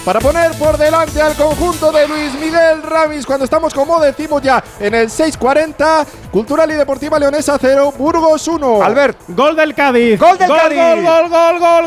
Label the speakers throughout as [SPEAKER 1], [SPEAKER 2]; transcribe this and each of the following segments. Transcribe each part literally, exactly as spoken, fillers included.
[SPEAKER 1] para poner por delante al conjunto de Luis Miguel Ramis cuando estamos, como decimos, ya en el seis cuarenta. Cultural y Deportiva Leonesa cero, Burgos uno.
[SPEAKER 2] Albert.
[SPEAKER 3] Gol del Cádiz.
[SPEAKER 2] Gol del
[SPEAKER 3] gol,
[SPEAKER 2] Cádiz.
[SPEAKER 3] Gol, gol, gol, gol,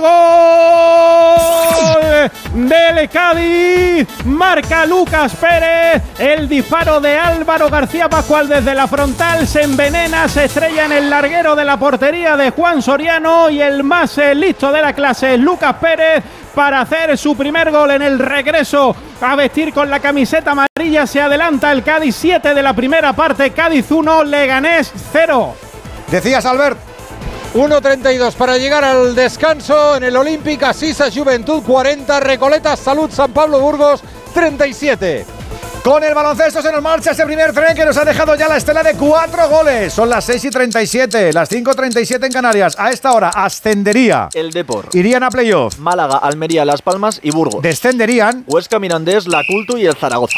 [SPEAKER 3] gol del Cádiz. Marca Lucas Pérez. El disparo de Álvaro García Pascual desde la frontal se envenena, se estrella en el larguero de la portería de Juan Soriano y el más eh, listo de la clase, Lucas Pérez, para hacer su primer gol en el regreso a vestir con la camiseta amarilla. Se adelanta el Cádiz, siete de la primera parte, Cádiz uno, Leganés cero.
[SPEAKER 2] Decías, Albert.
[SPEAKER 4] uno treinta y dos para llegar al descanso en el Olímpic. Asisa Juventud cuarenta, Recoletas Salud San Pablo Burgos treinta y siete.
[SPEAKER 2] Con el baloncesto se nos marcha ese primer tren que nos ha dejado ya la estela de cuatro goles. Son las seis y treinta y siete, las cinco y treinta y siete en Canarias. A esta hora ascendería
[SPEAKER 5] el Depor,
[SPEAKER 2] irían a playoff
[SPEAKER 5] Málaga, Almería, Las Palmas y Burgos.
[SPEAKER 2] Descenderían
[SPEAKER 5] Huesca, Mirandés, La Cultu y el Zaragoza.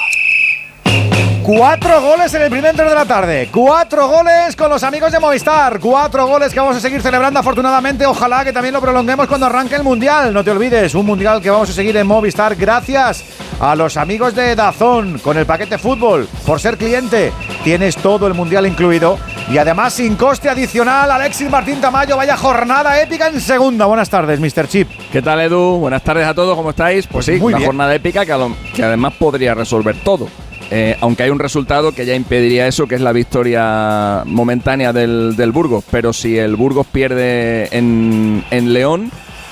[SPEAKER 2] Cuatro goles en el primer tren de la tarde. Cuatro goles con los amigos de Movistar. Cuatro goles que vamos a seguir celebrando afortunadamente. Ojalá que también lo prolonguemos cuando arranque el Mundial. No te olvides, un Mundial que vamos a seguir en Movistar gracias a los amigos de DAZN con el paquete fútbol. Por ser cliente tienes todo el Mundial incluido y además sin coste adicional. Alexis Martín Tamayo, vaya jornada épica en segunda. Buenas tardes, mister Chip.
[SPEAKER 6] ¿Qué tal, Edu? Buenas tardes a todos, ¿cómo estáis? Pues, pues sí, una bien. jornada épica que, a lo, que además podría resolver todo. Eh, aunque hay un resultado que ya impediría eso, que es la victoria momentánea del, del Burgos. Pero si el Burgos pierde en, en León,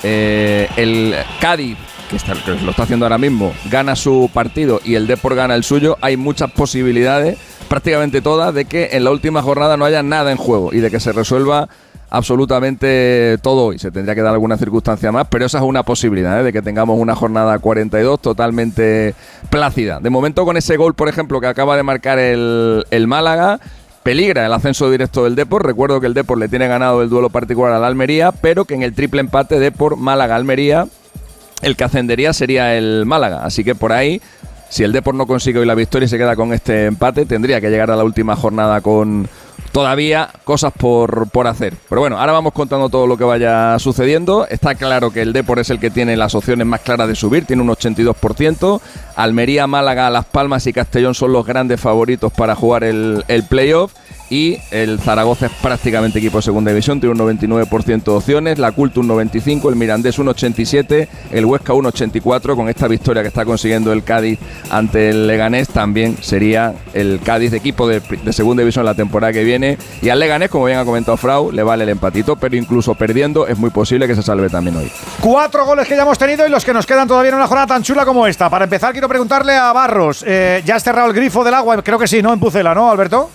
[SPEAKER 6] eh, el Cádiz, que, está, que lo está haciendo ahora mismo, gana su partido y el Depor gana el suyo, hay muchas posibilidades, prácticamente todas, de que en la última jornada no haya nada en juego y de que se resuelva absolutamente todo hoy. Se tendría que dar alguna circunstancia más, pero esa es una posibilidad, ¿eh? De que tengamos una jornada cuarenta y dos totalmente plácida. De momento, con ese gol, por ejemplo, que acaba de marcar el, el Málaga, peligra el ascenso directo del Depor. Recuerdo que el Depor le tiene ganado el duelo particular al Almería, pero que en el triple empate Depor, Málaga, Almería, el que ascendería sería el Málaga. Así que por ahí, si el Depor no consigue hoy la victoria y se queda con este empate, tendría que llegar a la última jornada con todavía cosas por, por hacer. Pero bueno, ahora vamos contando todo lo que vaya sucediendo. Está claro que el Depor es el que tiene las opciones más claras de subir, tiene un ochenta y dos por ciento. Almería, Málaga, Las Palmas y Castellón son los grandes favoritos para jugar el, el playoff. Y el Zaragoza es prácticamente equipo de segunda división, tiene un noventa y nueve por ciento de opciones, la Cultu un noventa y cinco por ciento, el Mirandés un ochenta y siete por ciento, el Huesca un ochenta y cuatro por ciento. Con esta victoria que está consiguiendo el Cádiz ante el Leganés, también sería el Cádiz de equipo de, de segunda división la temporada que viene. Y al Leganés, como bien ha comentado Frau, le vale el empatito, pero incluso perdiendo es muy posible que se salve también hoy.
[SPEAKER 2] Cuatro goles que ya hemos tenido y los que nos quedan todavía en una jornada tan chula como esta. Para empezar, quiero preguntarle a Barros, eh, ¿ya has cerrado el grifo del agua? Creo que sí, ¿no? En Pucela, ¿no, Alberto?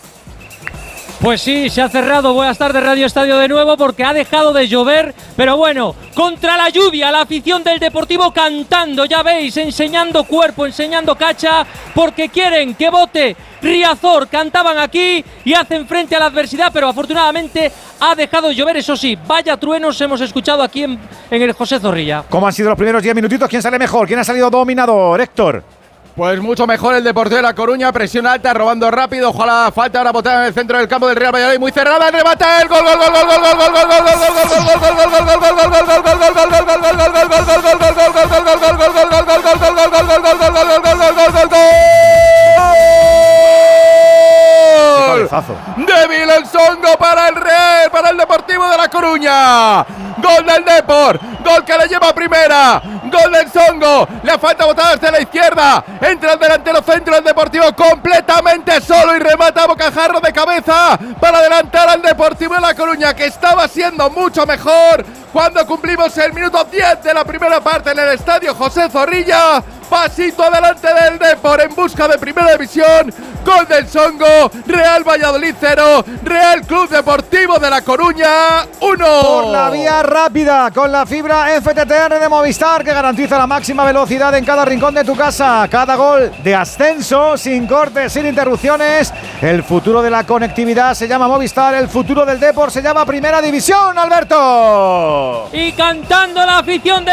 [SPEAKER 7] Pues sí, se ha cerrado. Buenas tardes, Radio Estadio de nuevo, porque ha dejado de llover. Pero bueno, contra la lluvia, la afición del Deportivo cantando, ya veis, enseñando cuerpo, enseñando cacha, porque quieren que vote Riazor. Cantaban aquí y hacen frente a la adversidad, pero afortunadamente ha dejado de llover. Eso sí, vaya truenos hemos escuchado aquí en, en el José Zorrilla.
[SPEAKER 2] ¿Cómo han sido los primeros diez minutitos? ¿Quién sale mejor? ¿Quién ha salido dominador? Héctor.
[SPEAKER 8] Pues mucho mejor el Deportivo de La Coruña, presión alta, robando rápido. Ojalá falta ahora botada en el centro del campo del Real Valladolid, muy cerrada, el remate, el gol, gol, gol, gol, gol, gol, gol, gol, gol, gol, débil el Songo para el Real, para el Deportivo de La Coruña. Gol del Depor, gol que le lleva a primera, gol del Songo, le falta botada desde la izquierda, entra el delantero centro del Deportivo completamente solo y remata a bocajarro de cabeza para adelantar al Deportivo de La Coruña, que estaba siendo mucho mejor cuando cumplimos el minuto diez de la primera parte en el estadio José Zorrilla. Pasito adelante del Depor en busca de primera división. Gol del Songo, Real Valladolid cero, Real Club Deportivo de La Coruña uno.
[SPEAKER 2] Por la vía rápida, con la fibra F T T R de Movistar, que garantiza la máxima velocidad en cada rincón de tu casa. Cada gol de ascenso, sin cortes, sin interrupciones. El futuro de la conectividad se llama Movistar, el futuro del Depor se llama Primera División, Alberto.
[SPEAKER 7] Y cantando la afición de